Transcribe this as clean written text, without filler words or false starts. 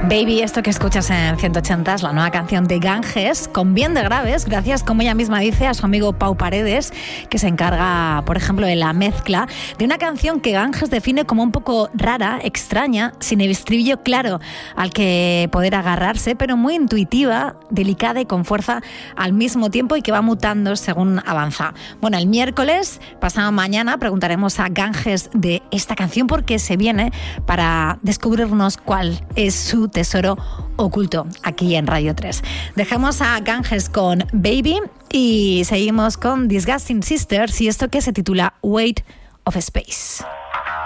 Baby, esto que escuchas en 180 es la nueva canción de Ganges, con bien de graves, gracias, como ella misma dice, a su amigo Pau Paredes, que se encarga, por ejemplo, de la mezcla de una canción que Ganges define como un poco rara, extraña, sin el estribillo claro al que poder agarrarse, pero muy intuitiva, delicada y con fuerza al mismo tiempo, y que va mutando según avanza. Bueno, el miércoles, pasado mañana, preguntaremos a Ganges de esta canción porque se viene para descubrirnos cuál es su tesoro oculto aquí en Radio 3. Dejamos a Ganges con Baby y seguimos con Disgusting Sisters y esto que se titula Weight of Space.